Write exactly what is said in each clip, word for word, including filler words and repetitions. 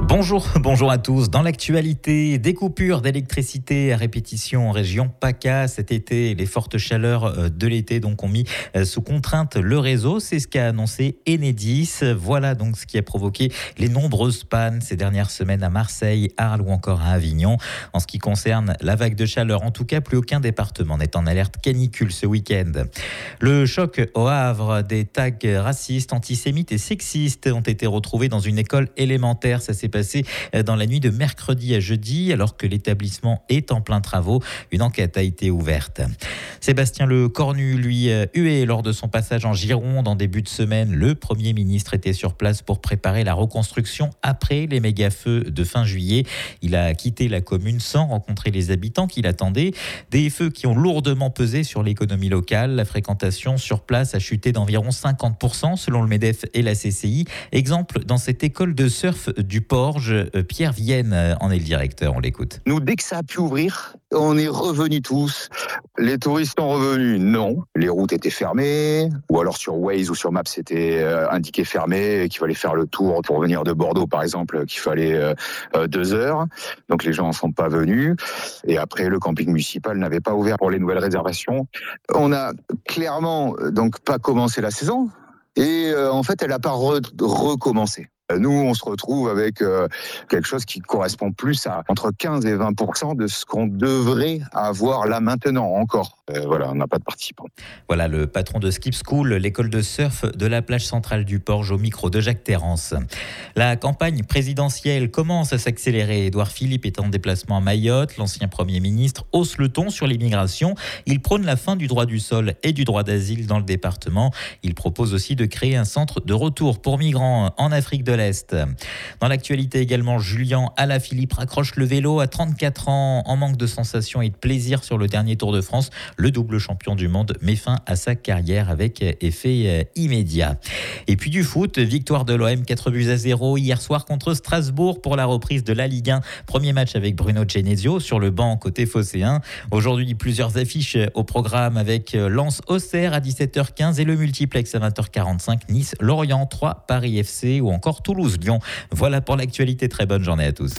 Bonjour, bonjour à tous. Dans l'actualité, des coupures d'électricité à répétition en région PACA cet été. Les fortes chaleurs de l'été donc ont mis sous contrainte le réseau. C'est ce qu'a annoncé Enedis. Voilà donc ce qui a provoqué les nombreuses pannes ces dernières semaines à Marseille, Arles ou encore à Avignon. En ce qui concerne la vague de chaleur, en tout cas, plus aucun département n'est en alerte canicule ce week-end. Le choc au Havre, des tags racistes, antisémites et sexistes ont été retrouvés dans une école élémentaire. Ça s'est passé dans la nuit de mercredi à jeudi, alors que l'établissement est en plein travaux. Une enquête a été ouverte. Sébastien Lecornu, lui, hué lors de son passage en Gironde en début de semaine. Le Premier ministre était sur place pour préparer la reconstruction après les méga-feux de fin juillet. Il a quitté la commune sans rencontrer les habitants qui l'attendaient. Des feux qui ont lourdement pesé sur l'économie locale. La fréquentation sur place a chuté d'environ cinquante pour cent selon le MEDEF et la C C I. Exemple dans cette école de surf du port. Pierre Vienne en est le directeur, on l'écoute. Nous, dès que ça a pu ouvrir, on est revenus tous. Les touristes sont revenus, non. Les routes étaient fermées, ou alors sur Waze ou sur Maps, c'était indiqué fermé, qu'il fallait faire le tour pour venir de Bordeaux, par exemple, qu'il fallait euh, deux heures. Donc les gens ne sont pas venus. Et après, le camping municipal n'avait pas ouvert pour les nouvelles réservations. On a clairement donc pas commencé la saison. Et euh, en fait, elle n'a pas re- recommencé. Nous, on se retrouve avec euh, quelque chose qui correspond plus à entre quinze et vingt pour cent de ce qu'on devrait avoir là maintenant encore. Euh, voilà, on n'a pas de participants. Voilà le patron de Skip School, l'école de surf de la plage centrale du Porge, au micro de Jacques Terrance. La campagne présidentielle commence à s'accélérer. Édouard Philippe est en déplacement à Mayotte. L'ancien Premier ministre hausse le ton sur l'immigration. Il prône la fin du droit du sol et du droit d'asile dans le département. Il propose aussi de créer un centre de retour pour migrants en Afrique de l'Est. Dans l'actualité également, Julien Alaphilippe raccroche le vélo à trente-quatre ans. En manque de sensations et de plaisir sur le dernier Tour de France, le double champion du monde met fin à sa carrière avec effet immédiat. Et puis du foot, victoire de l'O M quatre buts à zéro hier soir contre Strasbourg pour la reprise de la Ligue un. Premier match avec Bruno Genesio sur le banc côté phocéen. Aujourd'hui, plusieurs affiches au programme avec Lens-Auxerre à dix-sept heures quinze et le multiplex à vingt heures quarante-cinq, Nice-Lorient, trois Paris F C ou encore Toulouse-Lyon. Voilà pour l'actualité. Très bonne journée à tous.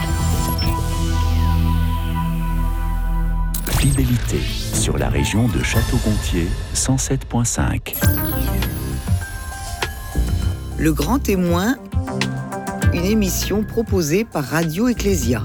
Fidélité sur la région de Château-Gontier, cent sept virgule cinq. Le Grand Témoin, une émission proposée par Radio Ecclésia.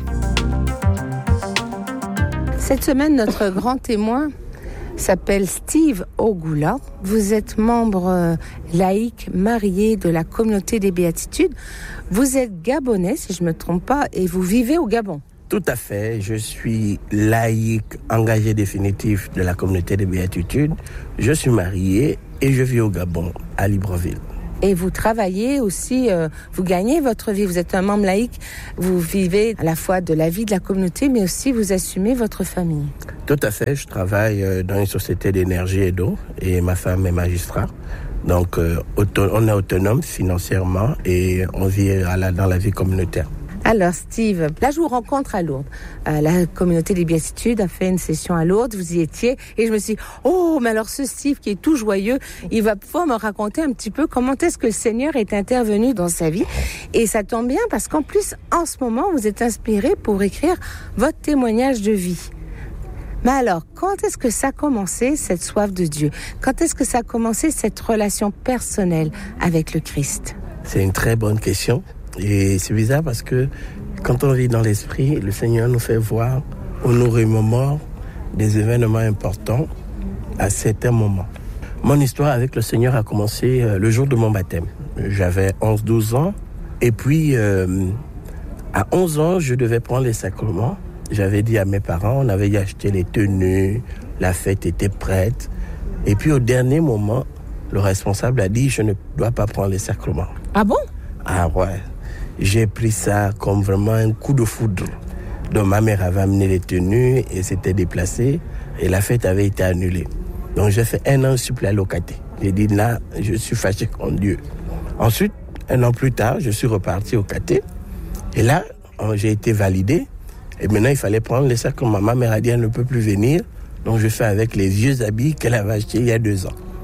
Cette semaine, notre grand témoin s'appelle Steve Ogula. Vous êtes membre euh, laïque marié de la communauté des Béatitudes. Vous êtes gabonais, si je ne me trompe pas, et vous vivez au Gabon. Tout à fait. Je suis laïque engagé définitif de la communauté des Béatitudes. Je suis marié et je vis au Gabon, à Libreville. Et vous travaillez aussi, euh, vous gagnez votre vie, vous êtes un membre laïque, vous vivez à la fois de la vie de la communauté, mais aussi vous assumez votre famille. Tout à fait, je travaille dans une société d'énergie et d'eau, et ma femme est magistrat. Donc euh, auto- on est autonome financièrement et on vit à la, dans la vie communautaire. Alors Steve, là je vous rencontre à Lourdes. Euh, la communauté des Béatitudes a fait une session à Lourdes, vous y étiez, et je me suis dit, oh, mais alors ce Steve qui est tout joyeux, il va pouvoir me raconter un petit peu comment est-ce que le Seigneur est intervenu dans sa vie. Et ça tombe bien parce qu'en plus, en ce moment, vous êtes inspiré pour écrire votre témoignage de vie. Mais alors, quand est-ce que ça a commencé, cette soif de Dieu ? Quand est-ce que ça a commencé, cette relation personnelle avec le Christ ? C'est une très bonne question. Et c'est bizarre parce que quand on vit dans l'esprit, le Seigneur nous fait voir ou nous remémore des événements importants à certains moments. Mon histoire avec le Seigneur a commencé le jour de mon baptême. J'avais onze douze ans et puis euh, à onze ans, je devais prendre les sacrements. J'avais dit à mes parents, on avait acheté les tenues, la fête était prête. Et puis au dernier moment, le responsable a dit, je ne dois pas prendre les sacrements. Ah bon ? Ah ouais. J'ai pris ça comme vraiment un coup de foudre. Donc ma mère avait amené les tenues et s'était déplacée et la fête avait été annulée. Donc j'ai fait un an supplément locaté. J'ai dit là, je suis fâché contre Dieu. Ensuite, un an plus tard, je suis reparti au caté et là, j'ai été validé et maintenant il fallait prendre les sacrements. Ma mère a dit elle ne peut plus venir, donc je fais avec les vieux habits qu'elle avait achetés il y a deux ans.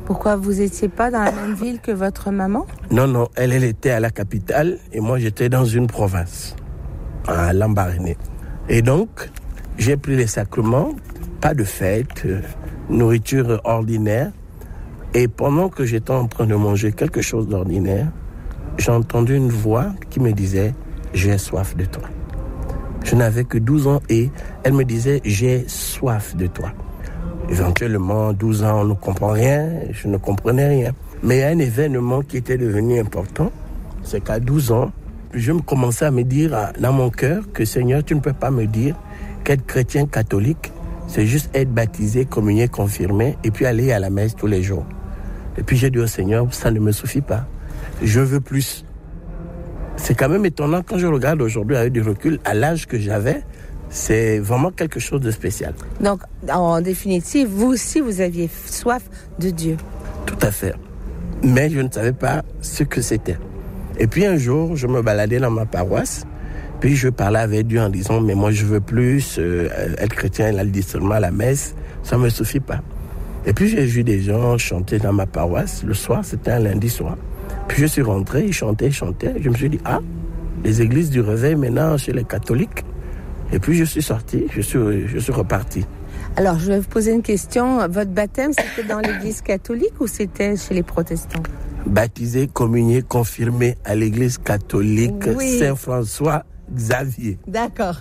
Pourquoi vous n'étiez pas dans la même ville que votre maman? Non, non, elle, elle était à la capitale et moi j'étais dans une province, à Lambaréné. Et donc, j'ai pris les sacrements, pas de fête, euh, nourriture ordinaire. Et pendant que j'étais en train de manger quelque chose d'ordinaire, j'ai entendu une voix qui me disait « J'ai soif de toi ». Je n'avais que douze ans et elle me disait « J'ai soif de toi ». Éventuellement, douze ans, on ne comprend rien, je ne comprenais rien. Mais il y a un événement qui était devenu important, c'est qu'à douze ans, je me commençais à me dire dans mon cœur que Seigneur, tu ne peux pas me dire qu'être chrétien catholique, c'est juste être baptisé, communié, confirmé, et puis aller à la messe tous les jours. Et puis j'ai dit au Seigneur, ça ne me suffit pas, je veux plus. C'est quand même étonnant quand je regarde aujourd'hui avec du recul, à l'âge que j'avais, c'est vraiment quelque chose de spécial. Donc, en définitive, vous aussi, vous aviez soif de Dieu. Tout à fait. Mais je ne savais pas ce que c'était. Et puis un jour, je me baladais dans ma paroisse, puis je parlais avec Dieu en disant, mais moi je veux plus euh, être chrétien, il a dit seulement à la messe, ça ne me suffit pas. Et puis j'ai vu des gens chanter dans ma paroisse, le soir, c'était un lundi soir. Puis je suis rentré, ils chantaient, ils chantaient, je me suis dit, ah, les églises du réveil maintenant chez les catholiques. Et puis je suis sorti, je suis, je suis reparti. Alors, je vais vous poser une question. Votre baptême, c'était dans l'église catholique ou c'était chez les protestants? Baptisé, communié, confirmé à l'église catholique oui. Saint-François Xavier. D'accord.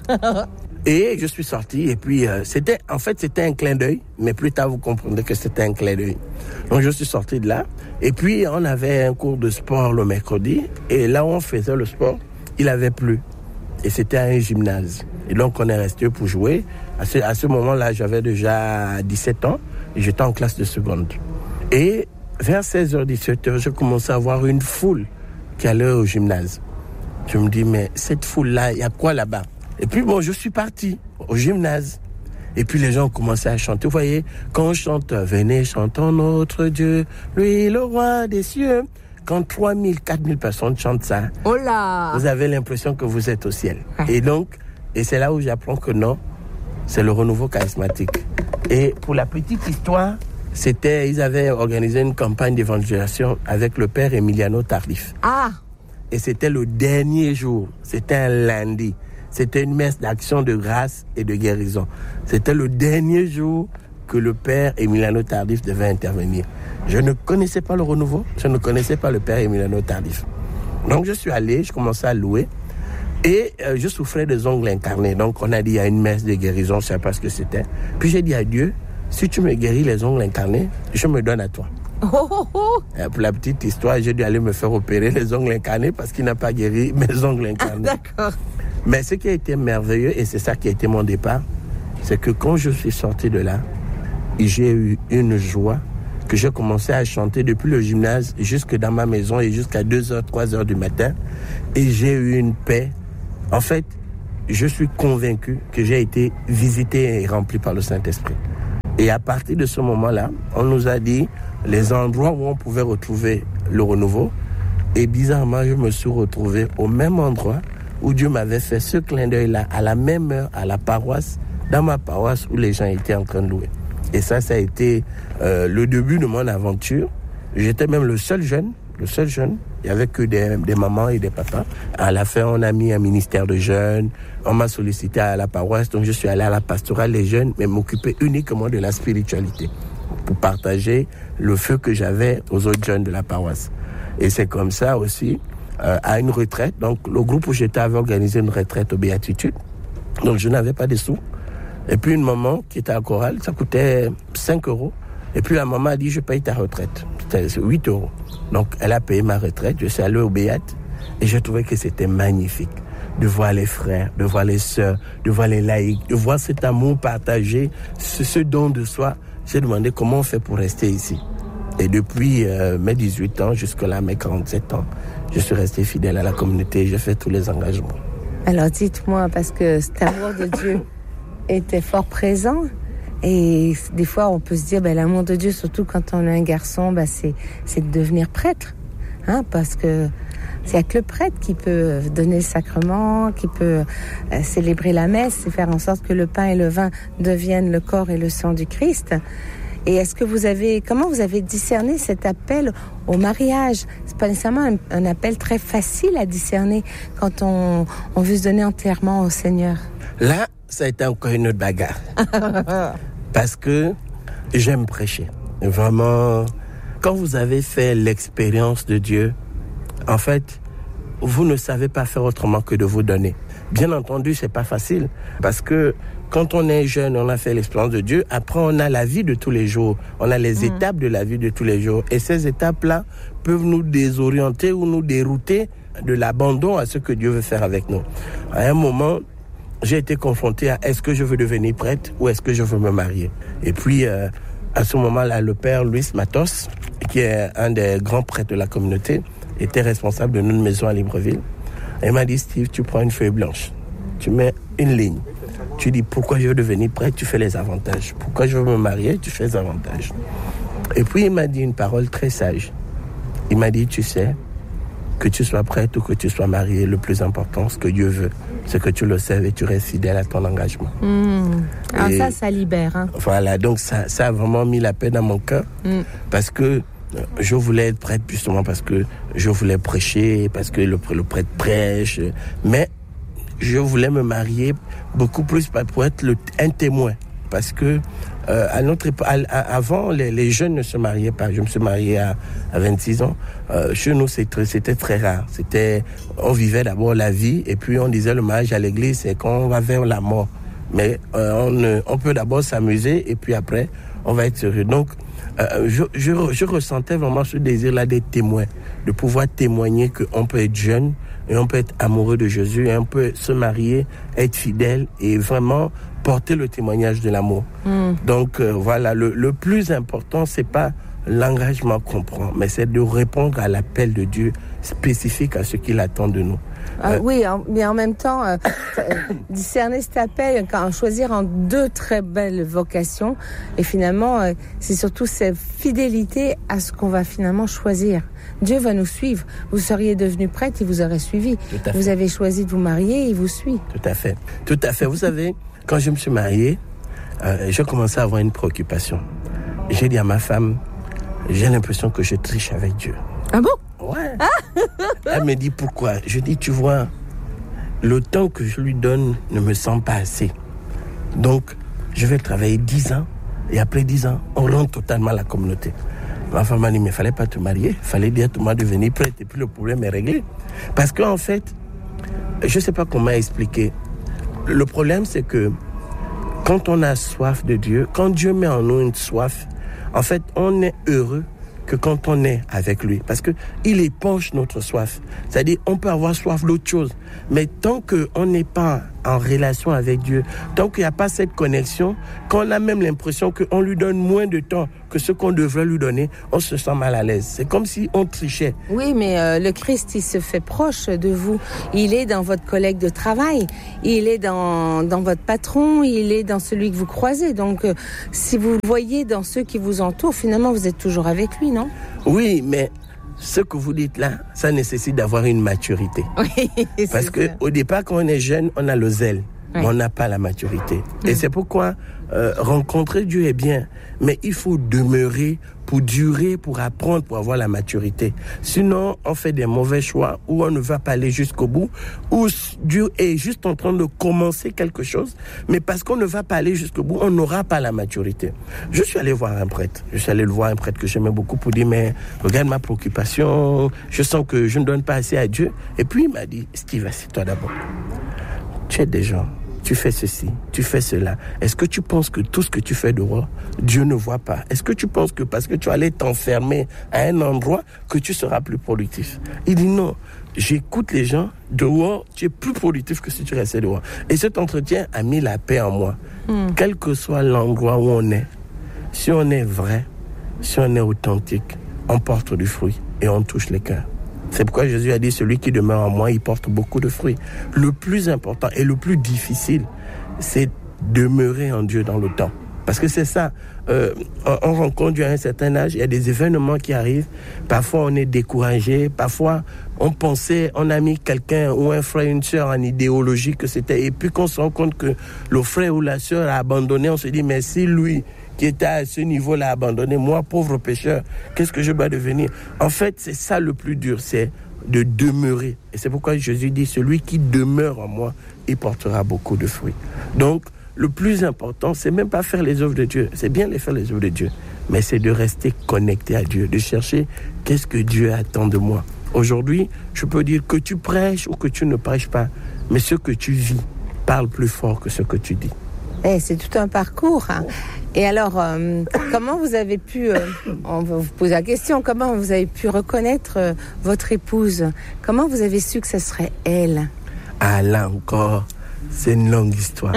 Et je suis sorti et puis euh, c'était, en fait c'était un clin d'œil, mais plus tard vous comprendrez que c'était un clin d'œil. Donc je suis sorti de là et puis on avait un cours de sport le mercredi et là où on faisait le sport, il avait plu et c'était à un gymnase. Et donc on est resté pour jouer. À ce, à ce moment-là, j'avais déjà dix-sept ans et j'étais en classe de seconde. Et vers seize heures, dix-sept heures, je commençais à voir une foule qui allait au gymnase. Je me dis, mais cette foule-là, il y a quoi là-bas? Et puis bon, je suis parti au gymnase. Et puis les gens ont commencé à chanter. Vous voyez, quand on chante « Venez, chantons notre Dieu, lui le roi des cieux », quand trois mille, quatre mille personnes chantent ça, oh là, vous avez l'impression que vous êtes au ciel. Ah. Et donc, et c'est là où j'apprends que non, c'est le renouveau charismatique. Et pour la petite histoire, c'était, ils avaient organisé une campagne d'évangélisation avec le père Emiliano Tardif. Ah. Et c'était le dernier jour, c'était un lundi. C'était une messe d'action de grâce et de guérison. C'était le dernier jour que le père Emiliano Tardif devait intervenir. Je ne connaissais pas le renouveau, je ne connaissais pas le père Emiliano Tardif. Donc je suis allé, je commençais à louer et euh, je souffrais des ongles incarnés. Donc on a dit il y a une messe de guérison, je ne sais pas ce que c'était. Puis j'ai dit à Dieu, si tu me guéris les ongles incarnés, je me donne à toi. Oh, oh, oh. Et pour la petite histoire, j'ai dû aller me faire opérer les ongles incarnés parce qu'il n'a pas guéri mes ongles incarnés. Ah, d'accord. Mais ce qui a été merveilleux, et c'est ça qui a été mon départ, c'est que quand je suis sorti de là, j'ai eu une joie que j'ai commencé à chanter depuis le gymnase jusque dans ma maison et jusqu'à deux heures, trois heures du matin. Et j'ai eu une paix. En fait, je suis convaincu que j'ai été visité et rempli par le Saint-Esprit. Et à partir de ce moment-là, on nous a dit les endroits où on pouvait retrouver le renouveau. Et bizarrement, je me suis retrouvé au même endroit où Dieu m'avait fait ce clin d'œil-là, à la même heure, à la paroisse, dans ma paroisse où les gens étaient en train de louer. Et ça, ça a été euh, le début de mon aventure. J'étais même le seul jeune, le seul jeune. Il n'y avait que des, des mamans et des papas. À la fin, on a mis un ministère de jeunes. On m'a sollicité à la paroisse, donc je suis allé à la pastorale des jeunes, mais m'occuper uniquement de la spiritualité, pour partager le feu que j'avais aux autres jeunes de la paroisse. Et c'est comme ça aussi, euh, à une retraite. Donc, le groupe où j'étais avait organisé une retraite aux Béatitudes. Donc, je n'avais pas de sous. Et puis, une maman qui était à chorale, ça coûtait cinq euros. Et puis, la maman a dit, je paye ta retraite. C'était huit euros. Donc, elle a payé ma retraite. Je suis allé au Béat et je trouvais que c'était magnifique de voir les frères, de voir les sœurs, de voir les laïcs, de voir cet amour partagé, ce, ce don de soi. J'ai demandé comment on fait pour rester ici. Et depuis euh, mes dix-huit ans jusque-là, mes quarante-sept ans, je suis resté fidèle à la communauté et j'ai fait tous les engagements. Alors dites-moi, parce que cet amour de Dieu était fort présent et des fois on peut se dire, ben, l'amour de Dieu, surtout quand on est un garçon, ben, c'est, c'est de devenir prêtre, hein, parce que c'est avec le prêtre qui peut donner le sacrement, qui peut euh, célébrer la messe et faire en sorte que le pain et le vin deviennent le corps et le sang du Christ. Et est-ce que vous avez, comment vous avez discerné cet appel au mariage? C'est pas nécessairement un, un appel très facile à discerner quand on, on veut se donner entièrement au Seigneur. Là, ça a été encore une autre bagarre. Parce que j'aime prêcher. Vraiment, quand vous avez fait l'expérience de Dieu, en fait, vous ne savez pas faire autrement que de vous donner. Bien entendu, c'est pas facile. Parce que quand on est jeune, on a fait l'expérience de Dieu. Après, on a la vie de tous les jours. On a les mmh. étapes de la vie de tous les jours. Et ces étapes-là peuvent nous désorienter ou nous dérouter de l'abandon à ce que Dieu veut faire avec nous. À un moment, j'ai été confronté à est-ce que je veux devenir prêtre ou est-ce que je veux me marier. Et puis, euh, à ce moment-là, le père Luis Matos, qui est un des grands prêtres de la communauté, était responsable de notre maison à Libreville. Et il m'a dit, Steve, tu prends une feuille blanche, tu mets une ligne. Tu dis, pourquoi je veux devenir prêtre, tu fais les avantages. Pourquoi je veux me marier, tu fais les avantages. Et puis, il m'a dit une parole très sage. Il m'a dit, tu sais, que tu sois prêtre ou que tu sois marié, le plus important, ce que Dieu veut, c'est que tu le serves et tu restes fidèle à ton engagement. Mmh. Alors et ça, ça libère. Hein. Voilà, donc ça, ça a vraiment mis la paix dans mon cœur. Mmh. Parce que je voulais être prêtre justement parce que je voulais prêcher, parce que le, le prêtre prêche. Mais je voulais me marier beaucoup plus pour être le, un témoin. Parce que euh, à notre époque, à, à, avant, les, les jeunes ne se mariaient pas. Je me suis marié à, à vingt-six ans. Euh, chez nous, c'était, c'était très rare. C'était, on vivait d'abord la vie et puis on disait le mariage à l'église, c'est quand on va vers la mort. Mais euh, on, on peut d'abord s'amuser et puis après, on va être sérieux. Donc, euh, je, je, je ressentais vraiment ce désir-là d'être témoin, de pouvoir témoigner qu'on peut être jeune et on peut être amoureux de Jésus et on peut se marier, être fidèle et vraiment porter le témoignage de l'amour. Mm. Donc euh, voilà, le, le plus important, c'est pas l'engagement qu'on prend, mais c'est de répondre à l'appel de Dieu spécifique à ce qu'il attend de nous. Euh, euh, oui, en, mais en même temps, euh, discerner cet appel, quand, choisir en deux très belles vocations, et finalement, euh, c'est surtout cette fidélité à ce qu'on va finalement choisir. Dieu va nous suivre. Vous seriez devenu prêtre, il vous aurait suivi. Vous avez choisi de vous marier, il vous suit. Tout à fait. Tout à fait. Vous savez, quand je me suis marié, euh, j'ai commencé à avoir une préoccupation. J'ai dit à ma femme, j'ai l'impression que je triche avec Dieu. Ah bon? Ouais. Elle me dit pourquoi? Je dis, tu vois, le temps que je lui donne ne me semble pas assez. Donc, je vais travailler dix ans et après dix ans, on rentre totalement à la communauté. Ma femme m'a dit, mais il ne fallait pas te marier, il fallait directement devenir prêtre et puis le problème est réglé. Parce qu'en fait, je ne sais pas comment expliquer. Le problème, c'est que quand on a soif de Dieu, quand Dieu met en nous une soif, en fait, on est heureux que quand on est avec lui. Parce qu'il épanche notre soif. C'est-à-dire, on peut avoir soif d'autre chose. Mais tant qu'on n'est pas en relation avec Dieu, tant qu'il n'y a pas cette connexion, quand on a même l'impression qu'on lui donne moins de temps que ce qu'on devrait lui donner, on se sent mal à l'aise. C'est comme si on trichait. Oui, mais euh, le Christ, il se fait proche de vous. Il est dans votre collègue de travail. Il est dans, dans votre patron. Il est dans celui que vous croisez. Donc, euh, si vous le voyez dans ceux qui vous entourent, finalement, vous êtes toujours avec lui, non? Oui, mais ce que vous dites là, ça nécessite d'avoir une maturité. Oui, parce que au départ, quand on est jeune, on a le zèle, oui. mais on n'a pas la maturité. Mmh. Et c'est pourquoi euh, rencontrer Dieu est bien, mais il faut demeurer pour durer, pour apprendre, pour avoir la maturité. Sinon, on fait des mauvais choix ou on ne va pas aller jusqu'au bout, ou Dieu est juste en train de commencer quelque chose, mais parce qu'on ne va pas aller jusqu'au bout, on n'aura pas la maturité. Je suis allé voir un prêtre. Je suis allé le voir, un prêtre que j'aimais beaucoup, pour dire, mais regarde ma préoccupation, je sens que je ne donne pas assez à Dieu. Et puis il m'a dit, Steve, assieds-toi d'abord. Tu es des gens. Tu fais ceci, tu fais cela. Est-ce que tu penses que tout ce que tu fais dehors, Dieu ne voit pas? Est-ce que tu penses que parce que tu allais t'enfermer à un endroit, que tu seras plus productif? Il dit non, j'écoute les gens, dehors, tu es plus productif que si tu restais dehors. Et cet entretien a mis la paix en moi. Mm. Quel que soit l'endroit où on est, si on est vrai, si on est authentique, on porte du fruit et on touche les cœurs. C'est pourquoi Jésus a dit, celui qui demeure en moi, il porte beaucoup de fruits. Le plus important et le plus difficile, c'est demeurer en Dieu dans le temps. Parce que c'est ça, euh, on rencontre Dieu à un certain âge, il y a des événements qui arrivent, parfois on est découragé, parfois on pensait, on a mis quelqu'un ou un frère, une sœur en idéologie que c'était, et puis qu'on se rend compte que le frère ou la sœur a abandonné, on se dit, mais si lui, qui était à ce niveau-là abandonné. Moi, pauvre pécheur, qu'est-ce que je dois devenir? En fait, c'est ça le plus dur, c'est de demeurer. Et c'est pourquoi Jésus dit, celui qui demeure en moi, il portera beaucoup de fruits. Donc, le plus important, c'est même pas faire les œuvres de Dieu. C'est bien de faire les œuvres de Dieu, mais c'est de rester connecté à Dieu, de chercher qu'est-ce que Dieu attend de moi. Aujourd'hui, je peux dire que tu prêches ou que tu ne prêches pas, mais ce que tu vis parle plus fort que ce que tu dis. Eh, c'est tout un parcours. Hein. Et alors, euh, comment vous avez pu, euh, on va vous poser la question, comment vous avez pu reconnaître euh, votre épouse? Comment vous avez su que ce serait elle? Ah là encore, c'est une longue histoire.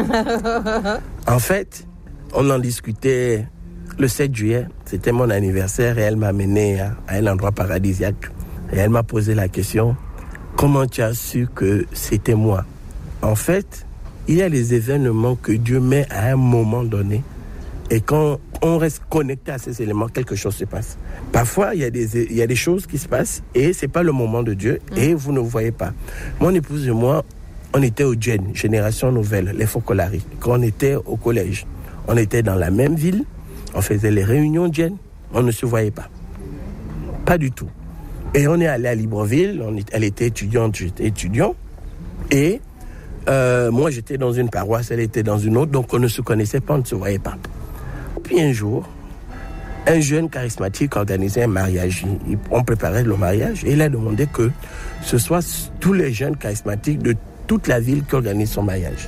En fait, on en discutait le sept juillet, c'était mon anniversaire et elle m'a amené à, à un endroit paradisiaque. Et elle m'a posé la question, comment tu as su que c'était moi? En fait, il y a des événements que Dieu met à un moment donné et quand on reste connecté à ces éléments, quelque chose se passe. Parfois, il y a des, il y a des choses qui se passent et ce n'est pas le moment de Dieu et vous ne voyez pas. Mon épouse et moi, on était au G E N, Génération Nouvelle, les Focolari. Quand on était au collège, on était dans la même ville, on faisait les réunions G E N, on ne se voyait pas. Pas du tout. Et on est allé à Libreville, on est, elle était étudiante, j'étais étudiant et Euh, moi, j'étais dans une paroisse, elle était dans une autre, donc on ne se connaissait pas, on ne se voyait pas. Puis un jour, un jeune charismatique organisait un mariage. On préparait le mariage et il a demandé que ce soit tous les jeunes charismatiques de toute la ville qui organisent son mariage.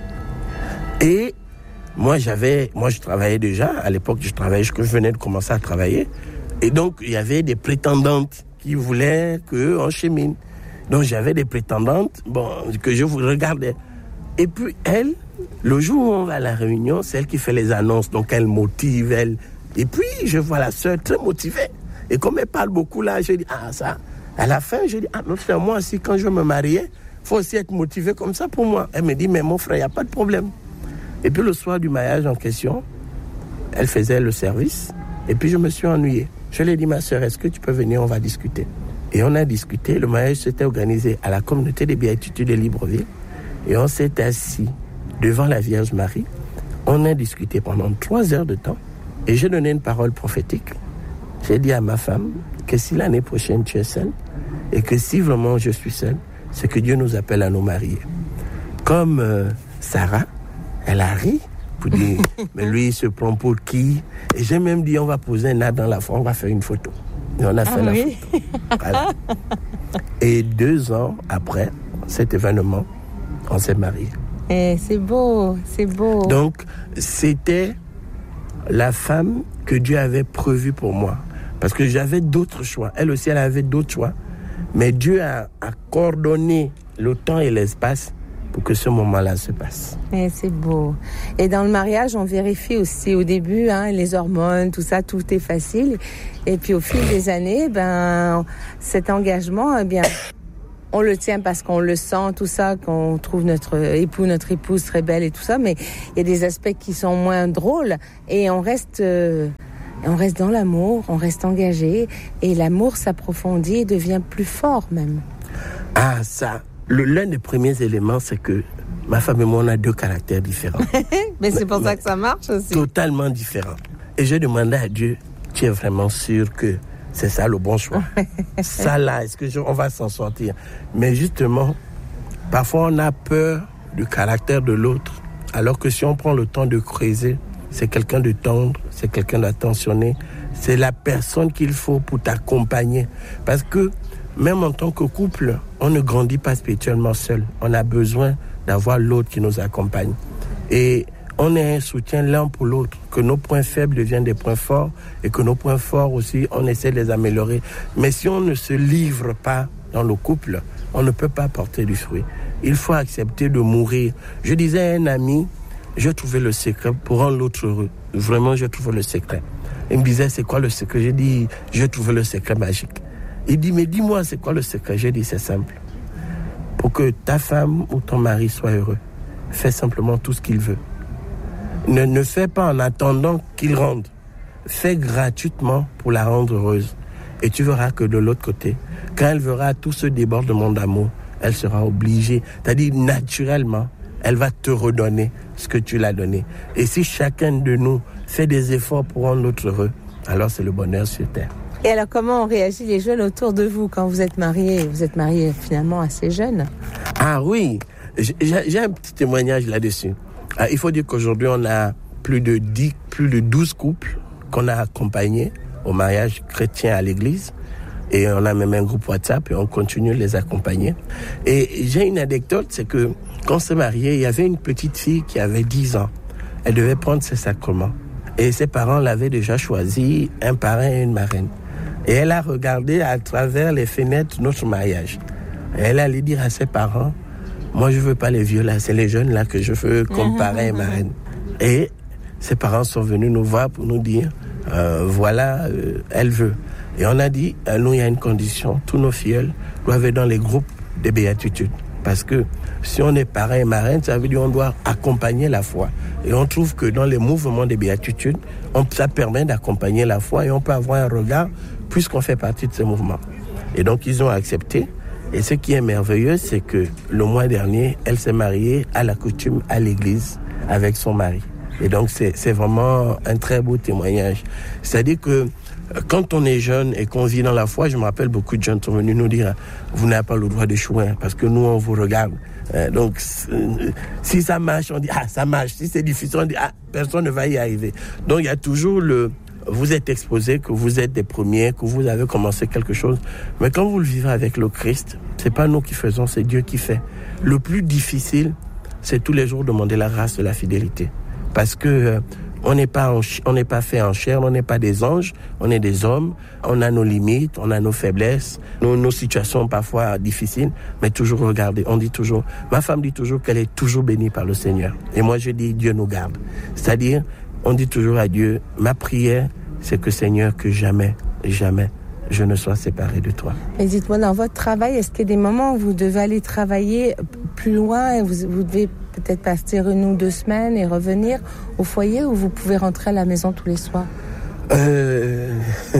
Et moi, j'avais, moi, je travaillais déjà. À l'époque, je travaillais, je venais de commencer à travailler. Et donc, il y avait des prétendantes qui voulaient qu'on chemine. Donc, j'avais des prétendantes, bon, que je regardais. Et puis, elle, le jour où on va à la réunion, c'est elle qui fait les annonces. Donc, elle motive, elle. Et puis, je vois la sœur très motivée. Et comme elle parle beaucoup là, je dis, ah, ça. À la fin, je dis, ah, mon frère, moi aussi, quand je vais me marier, il faut aussi être motivé comme ça pour moi. Elle me dit, mais mon frère, il n'y a pas de problème. Et puis, le soir du mariage en question, elle faisait le service. Et puis, je me suis ennuyé. Je lui ai dit, ma sœur, est-ce que tu peux venir, on va discuter. Et on a discuté. Le mariage s'était organisé à la communauté des béatitudes de Libreville. Et on s'est assis devant la Vierge Marie. On a discuté pendant trois heures de temps. Et j'ai donné une parole prophétique. J'ai dit à ma femme que si l'année prochaine tu es seule, et que si vraiment je suis seule, c'est que Dieu nous appelle à nous marier. Comme euh, Sarah, elle a ri pour dire, mais lui il se prend pour qui? Et j'ai même dit, on va poser un arbre dans la forêt, on va faire une photo. Et on a fait ah, la oui. photo. Voilà. Et deux ans après cet événement, on s'est mariés. Eh, c'est beau, c'est beau. Donc, c'était la femme que Dieu avait prévue pour moi. Parce que j'avais d'autres choix. Elle aussi, elle avait d'autres choix. Mais Dieu a, a coordonné le temps et l'espace pour que ce moment-là se passe. Eh, c'est beau. Et dans le mariage, on vérifie aussi au début, hein, les hormones, tout ça, tout est facile. Et puis au fil des années, ben, cet engagement, eh bien... on le tient parce qu'on le sent, tout ça, qu'on trouve notre époux, notre épouse très belle et tout ça, mais il y a des aspects qui sont moins drôles et on reste, euh, on reste dans l'amour, on reste engagé et l'amour s'approfondit et devient plus fort même. Ah, ça, le, l'un des premiers éléments, c'est que ma femme et moi, on a deux caractères différents. mais c'est pour mais, ça que ça marche aussi. Totalement différents. Et j'ai demandé à Dieu, tu es vraiment sûr que c'est ça le bon choix. Ça là, est-ce que je, on va s'en sortir? Mais justement, parfois on a peur du caractère de l'autre, alors que si on prend le temps de creuser, c'est quelqu'un de tendre, c'est quelqu'un d'attentionné, c'est la personne qu'il faut pour t'accompagner. Parce que même en tant que couple, on ne grandit pas spirituellement seul. On a besoin d'avoir l'autre qui nous accompagne. Et on est un soutien l'un pour l'autre, que nos points faibles deviennent des points forts et que nos points forts aussi, on essaie de les améliorer. Mais si on ne se livre pas dans le couple, on ne peut pas porter du fruit. Il faut accepter de mourir. Je disais à un ami, j'ai trouvé le secret pour rendre l'autre heureux. Vraiment, j'ai trouvé le secret. Il me disait, c'est quoi le secret? J'ai dit, j'ai trouvé le secret magique. Il dit, mais dis-moi, c'est quoi le secret? J'ai dit, c'est simple. Pour que ta femme ou ton mari soit heureux, fais simplement tout ce qu'il veut. Ne, ne fais pas en attendant qu'il rende. Fais gratuitement pour la rendre heureuse. Et tu verras que de l'autre côté, quand elle verra tout ce débordement d'amour, elle sera obligée, c'est-à-dire naturellement, elle va te redonner ce que tu l'as donné. Et si chacun de nous fait des efforts pour rendre l'autre heureux, alors c'est le bonheur sur terre. Et alors, comment ont réagi les jeunes autour de vous quand vous êtes mariés? Vous êtes mariés finalement assez jeunes. Ah oui, j'ai, j'ai un petit témoignage là-dessus. Ah, il faut dire qu'aujourd'hui, on a plus de dix, plus de douze couples qu'on a accompagnés au mariage chrétien à l'église. Et on a même un groupe WhatsApp et on continue de les accompagner. Et j'ai une anecdote, c'est que quand on s'est mariés, il y avait une petite fille qui avait dix ans. Elle devait prendre ses sacrements. Et ses parents l'avaient déjà choisi, un parrain et une marraine. Et elle a regardé à travers les fenêtres notre mariage. Et elle allait dire à ses parents, moi je veux pas les vieux là, c'est les jeunes là que je veux comme parrain et marraine. Et ses parents sont venus nous voir pour nous dire, euh, voilà, euh, elle veut. Et on a dit, euh, nous il y a une condition, tous nos filleuls doivent être dans les groupes des béatitudes. Parce que si on est parrain et marraine, ça veut dire qu'on doit accompagner la foi. Et on trouve que dans les mouvements des béatitudes, on, ça permet d'accompagner la foi et on peut avoir un regard puisqu'on fait partie de ce mouvement. Et donc ils ont accepté. Et ce qui est merveilleux, c'est que le mois dernier, elle s'est mariée à la coutume à l'église avec son mari. Et donc c'est, c'est vraiment un très beau témoignage. C'est-à-dire que quand on est jeune et qu'on vit dans la foi, je me rappelle beaucoup de jeunes sont venus nous dire « Vous n'avez pas le droit d'échouer parce que nous, on vous regarde. » Donc, si ça marche, on dit « Ah, ça marche. » Si c'est difficile, on dit « Ah, personne ne va y arriver. » Donc, il y a toujours le... Vous êtes exposé, que vous êtes des premiers, que vous avez commencé quelque chose. Mais quand vous le vivez avec le Christ, c'est pas nous qui faisons, c'est Dieu qui fait. Le plus difficile, c'est tous les jours demander la grâce de la fidélité. Parce que... Euh, On n'est pas, en, on n'est pas fait en chair, on n'est pas des anges, on est des hommes, on a nos limites, on a nos faiblesses, nos, nos situations parfois difficiles, mais toujours regardez, on dit toujours, ma femme dit toujours qu'elle est toujours bénie par le Seigneur. Et moi je dis, Dieu nous garde. C'est-à-dire, on dit toujours à Dieu, ma prière, c'est que Seigneur, que jamais, jamais, je ne sois séparé de toi. Mais dites-moi, dans votre travail, est-ce qu'il y a des moments où vous devez aller travailler plus loin et vous, vous devez peut-être partir une ou deux semaines et revenir au foyer, ou vous pouvez rentrer à la maison tous les soirs? euh...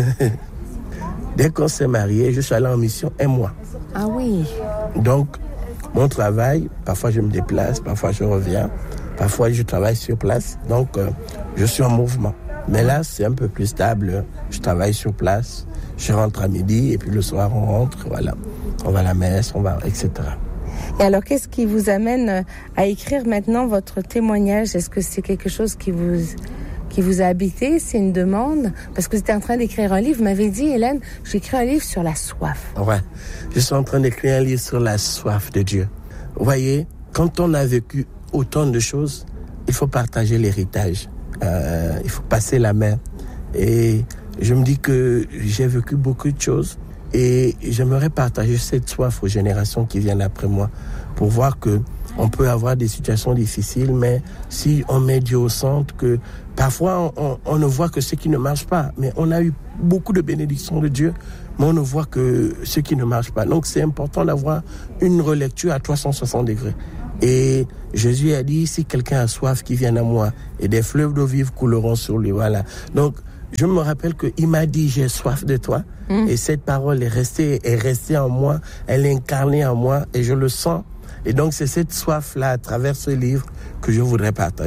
Dès qu'on s'est marié, je suis allé en mission un mois. Ah oui. Donc, mon travail, parfois je me déplace, parfois je reviens, parfois je travaille sur place. Donc, euh, je suis en mouvement. Mais là, c'est un peu plus stable. Je travaille sur place, je rentre à midi et puis le soir, on rentre, voilà. On va à la messe, on va, et cetera. Et alors, qu'est-ce qui vous amène à écrire maintenant votre témoignage? Est-ce que c'est quelque chose qui vous, qui vous a habité? C'est une demande? Parce que vous étiez en train d'écrire un livre. Vous m'avez dit, Hélène, j'écris un livre sur la soif. Ouais, je suis en train d'écrire un livre sur la soif de Dieu. Vous voyez, quand on a vécu autant de choses, il faut partager l'héritage. Euh, il faut passer la main. Et je me dis que j'ai vécu beaucoup de choses. Et j'aimerais partager cette soif aux générations qui viennent après moi pour voir que on peut avoir des situations difficiles, mais si on met Dieu au centre, que parfois on, on ne voit que ce qui ne marche pas, mais on a eu beaucoup de bénédictions de Dieu, mais on ne voit que ce qui ne marche pas. Donc c'est important d'avoir une relecture à trois cent soixante degrés. Et Jésus a dit, si quelqu'un a soif, qu'il vienne à moi, et des fleuves d'eau vive couleront sur lui. Voilà. Donc je me rappelle qu'il m'a dit, j'ai soif de toi. Mmh. Et cette parole est restée, est restée en moi, elle est incarnée en moi et je le sens. Et donc c'est cette soif-là, à travers ce livre, que je voudrais partager.